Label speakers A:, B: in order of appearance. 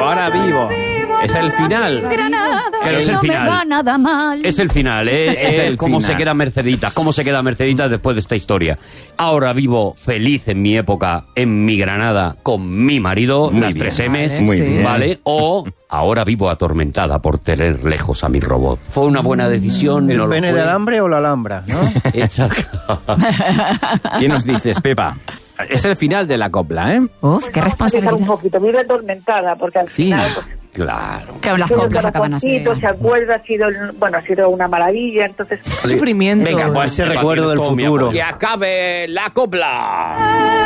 A: ahora vivo. Es el final.
B: Granada,
C: Pero es el
B: no
C: final.
B: me va nada mal.
C: Es el final, ¿eh?
A: Es el
C: ¿Cómo
A: final.
C: se queda Mercedita? ¿Cómo se queda Mercedita después de esta historia? Ahora vivo feliz en mi época, en mi Granada, con mi marido,
A: Muy
C: las
A: bien.
C: 3 M's,
B: Vale,
A: Muy sí. bien.
C: ¿vale? O ahora vivo atormentada por tener lejos a mi robot. ¿Fue una buena decisión?
D: ¿El
C: ¿No lo
D: pene
C: fue?
D: de alambre o la alhambra, no?
C: Hecha...
A: ¿Qué nos dices, Pepa? Es el final de la copla, ¿eh?
B: Uf, qué
E: Un
B: responsabilidad.
E: poquito, vive atormentada, porque al
A: Sí.
E: final... Pues,
C: Claro.
B: Que las
E: tiene un
B: coplas acaban así.
E: corazoncito, se acuerda, ha sido una maravilla, entonces...
F: Sufrimiento.
D: Venga, pues ese
C: Pepa,
D: recuerdo
C: tienes
D: del
C: todo mi
D: futuro.
C: apoyo. ¡Que acabe la copla!